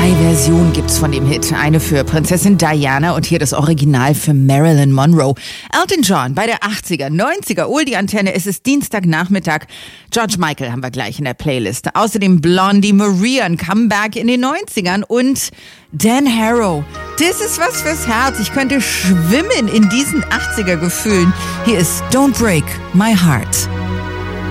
2 Versionen gibt's von dem Hit. Eine für Prinzessin Diana und hier das Original für Marilyn Monroe. Elton John bei der 80er, 90er, Oldie-Antenne. Es ist Dienstagnachmittag. George Michael haben wir gleich in der Playlist. Außerdem Blondie Maria, ein Comeback in den 90ern und Dan Harrow. Das ist was fürs Herz. Ich könnte schwimmen in diesen 80er-Gefühlen. Hier ist Don't Break My Heart.